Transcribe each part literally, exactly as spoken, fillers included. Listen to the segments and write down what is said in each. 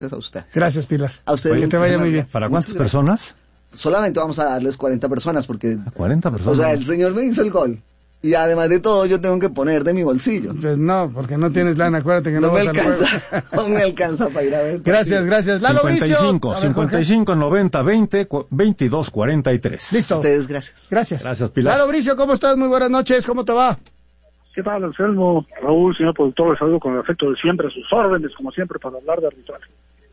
Gracias a usted. Gracias, Pilar. A ustedes. Que te vaya muy bien. ¿Para cuántas personas? Solamente vamos a darles cuarenta personas porque... cuarenta personas. O sea, el señor me hizo el gol. Y además de todo, yo tengo que poner de mi bolsillo. Pues no, porque no tienes lana, acuérdate que no, no me vas alcanza, al juego. no me alcanza para ir a ver. Gracias, gracias. Lalo cincuenta y cinco, Bricio. cincuenta y cinco, noventa, veinte, veintidós, cuarenta y tres. Listo. A ustedes, gracias. Gracias. Gracias, Pilar. Lalo Bricio, ¿cómo estás? Muy buenas noches, ¿cómo te va? ¿Qué tal, Anselmo? Raúl, señor productor, les saludo con el afecto de siempre, a sus órdenes, como siempre, para hablar de arbitraje.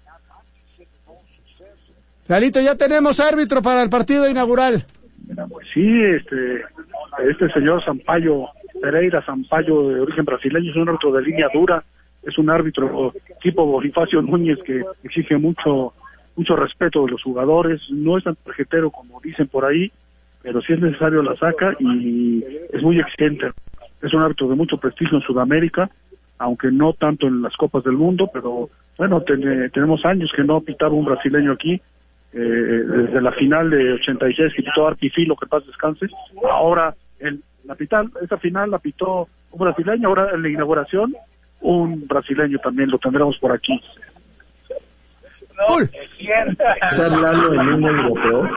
Lalito, ya tenemos árbitro para el partido inaugural. Pues sí, este, este señor Sampaio Pereira, Sampaio de origen brasileño, es un árbitro de línea dura, es un árbitro tipo Bonifacio Núñez que exige mucho mucho respeto de los jugadores, no es tan tarjetero como dicen por ahí, pero si es necesario la saca y es muy exigente. Es un árbitro de mucho prestigio en Sudamérica, aunque no tanto en las Copas del Mundo, pero bueno, ten, tenemos años que no pitaba un brasileño aquí, eh, desde la final de ochenta y seis que pitó Artifilo, que paz descanse, ahora el, la pital, esa final la pitó un brasileño, ahora en la inauguración un brasileño también lo tendremos por aquí. Cool. ¿Estás hablando en un europeo?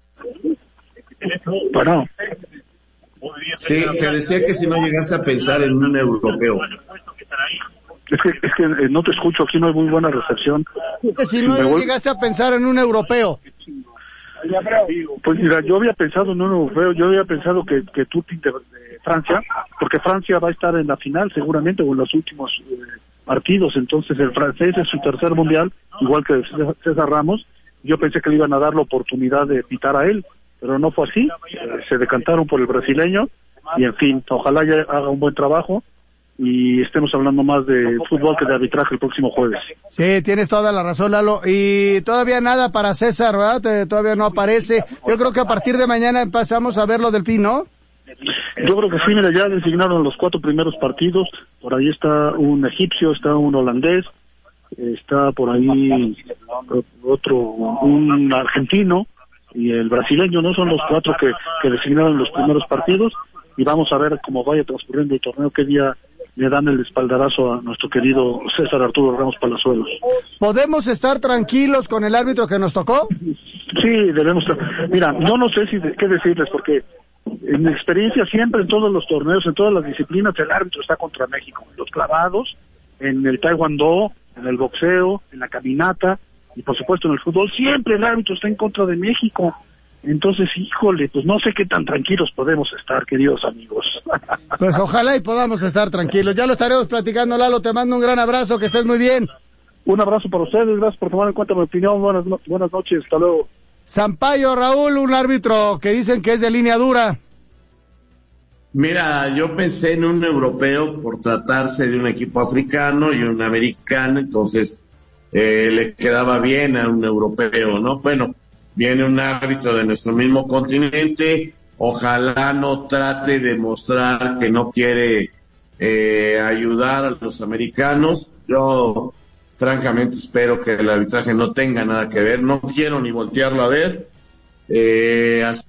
Bueno. Sí, te decía que si no llegaste a pensar en un europeo. Es que, es que eh, no te escucho, aquí no hay muy buena recepción. Que si no voy... llegaste a pensar en un europeo. Pues mira, yo había pensado en un europeo, yo había pensado que, que Tuti de, de Francia, porque Francia va a estar en la final seguramente, o en los últimos eh, partidos, entonces el francés es su tercer mundial, igual que César Ramos, yo pensé que le iban a dar la oportunidad de pitar a él, pero no fue así, eh, se decantaron por el brasileño, y en fin, ojalá ya haga un buen trabajo, y estemos hablando más de fútbol que de arbitraje el próximo jueves. Sí, tienes toda la razón, Lalo. Y todavía nada para César, ¿verdad? Te, todavía no aparece. Yo creo que a partir de mañana empezamos a ver lo del P I, ¿no? Yo creo que sí, mira, ya designaron los cuatro primeros partidos. Por ahí está un egipcio, está un holandés, está por ahí otro, un argentino y el brasileño, ¿no? Son los cuatro que, que designaron los primeros partidos. Y vamos a ver cómo vaya transcurriendo el torneo, qué día le dan el espaldarazo a nuestro querido César Arturo Ramos Palazuelos. ¿Podemos estar tranquilos con el árbitro que nos tocó? Sí, debemos estar. Mira, yo no sé si de, qué decirles, porque en mi experiencia siempre en todos los torneos, en todas las disciplinas, el árbitro está contra México. En los clavados, en el taekwondo, en el boxeo, en la caminata y por supuesto en el fútbol, siempre el árbitro está en contra de México. Entonces, híjole, pues no sé qué tan tranquilos podemos estar, queridos amigos. Pues ojalá y podamos estar tranquilos. Ya lo estaremos platicando, Lalo. Te mando un gran abrazo, que estés muy bien. Un abrazo para ustedes, gracias por tomar en cuenta mi opinión. Buenas, no- buenas noches, hasta luego. Sampaio, Raúl, un árbitro que dicen que es de línea dura. Mira, yo pensé en un europeo por tratarse de un equipo africano y un americano, entonces eh, le quedaba bien a un europeo, ¿no? Bueno, viene un árbitro de nuestro mismo continente, ojalá no trate de mostrar que no quiere eh, ayudar a los americanos. Yo francamente espero que el arbitraje no tenga nada que ver, no quiero ni voltearlo a ver. Eh, así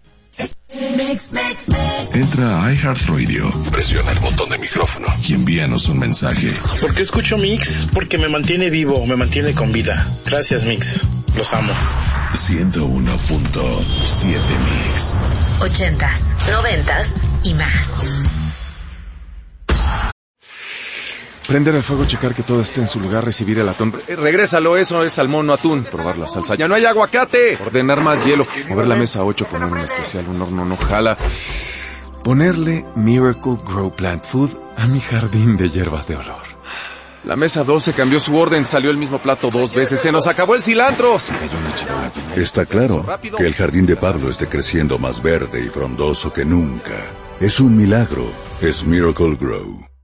Entra a iHeartRadio, presiona el botón de micrófono y envíanos un mensaje. ¿Por qué escucho Mix? Porque me mantiene vivo, me mantiene con vida. Gracias, Mix. Los amo. ciento uno punto siete Mix. Ochentas, noventas y más. Prender el fuego, checar que todo esté en su lugar, recibir el atún. Eh, regrésalo, eso es salmón, no atún. Probar la salsa. ¡Ya no hay aguacate! Ordenar más hielo. Mover la mesa ocho, poner un especial, un horno no jala. Ponerle Miracle Grow Plant Food a mi jardín de hierbas de olor. La mesa doce cambió su orden, salió el mismo plato dos veces. ¡Se nos acabó el cilantro! Se cayó una charola llena de- Está claro que el jardín de Pablo esté creciendo más verde y frondoso que nunca. Es un milagro. Es Miracle Grow.